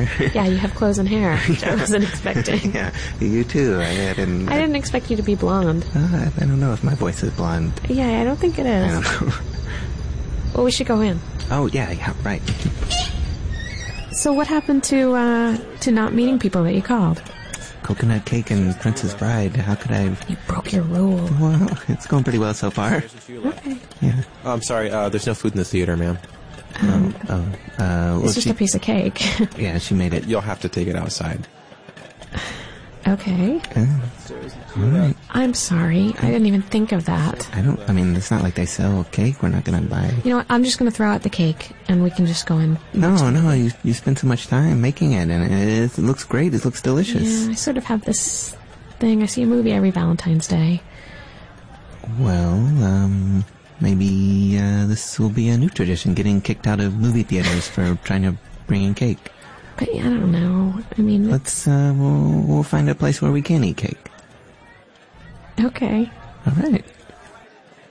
Yeah, you have clothes and hair, which I wasn't expecting. Yeah, you too. I didn't expect you to be blonde. I don't know if my voice is blonde. Yeah, I don't think it is. I don't know. Well, we should go in. Oh, yeah, right. So what happened to not meeting people that you called? Coconut cake and Princess Bride. How could I... You broke your rule. Well, it's going pretty well so far. Okay. Yeah. Oh, I'm sorry. There's no food in the theater, ma'am. It's just a piece of cake. Yeah, she made it. You'll have to take it outside. Okay. All right. I'm sorry. I didn't even think of that. It's not like they sell cake. We're not going to buy... You know what? I'm just going to throw out the cake, and we can just go in. No, you spend so much time making it, and it looks great. It looks delicious. Yeah, I sort of have this thing. I see a movie every Valentine's Day. Well, maybe this will be a new tradition, getting kicked out of movie theaters for trying to bring in cake. But I don't know. Let's, we'll find a place where we can eat cake. Okay. All right.